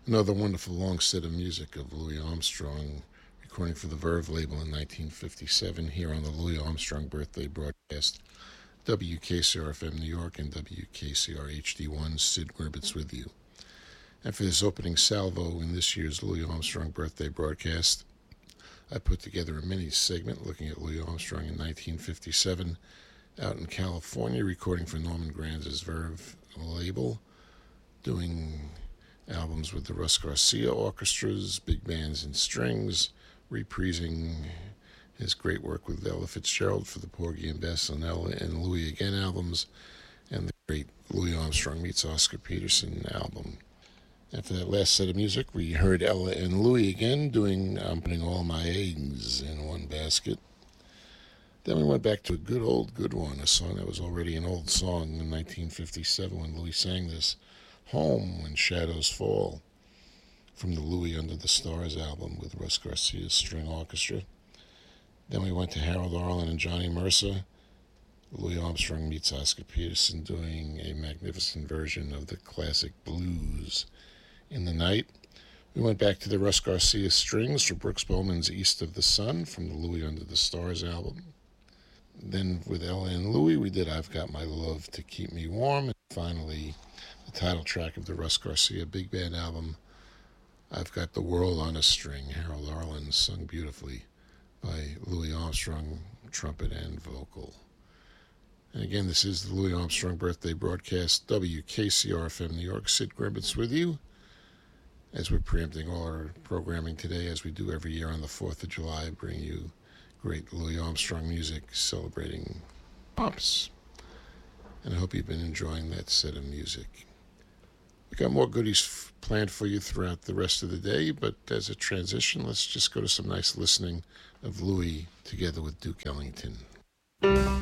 Another wonderful long set of music of Louis Armstrong, recording for the Verve label in 1957 here on the Louis Armstrong birthday broadcast. WKCR-FM New York and WKCR HD1, Sid Gribbets with you. And for this opening salvo in this year's Louis Armstrong birthday broadcast, I put together a mini segment looking at Louis Armstrong in 1957 out in California, recording for Norman Granz's Verve label, doing albums with the Russ Garcia orchestras, big bands and strings, reprising his great work with Ella Fitzgerald for the Porgy and Bess and Ella and Louis Again albums, and the great Louis Armstrong Meets Oscar Peterson album. And for that last set of music, we heard Ella and Louis Again doing I'm Putting All My Eggs in One Basket. Then we went back to a good one, a song that was already an old song in 1957 when Louis sang this, Home When Shadows Fall, from the Louis Under the Stars album with Russ Garcia's string orchestra. Then we went to Harold Arlen and Johnny Mercer, Louis Armstrong Meets Oscar Peterson doing a magnificent version of the classic Blues in the Night. We went back to the Russ Garcia strings for Brooks Bowman's East of the Sun from the Louis Under the Stars album. Then with Ella and Louis, we did I've Got My Love to Keep Me Warm, and finally the title track of the Russ Garcia Big Band album, I've Got the World on a String, Harold Arlen, sung beautifully by Louis Armstrong, trumpet and vocal. And again, this is the Louis Armstrong birthday broadcast, WKCR-FM New York. Sid Gribbets with you, as we're preempting all our programming today, as we do every year on the 4th of July, bring you great Louis Armstrong music celebrating pops. And I hope you've been enjoying that set of music. We got more goodies planned for you throughout the rest of the day, but as a transition, let's just go to some nice listening of Louis together with Duke Ellington.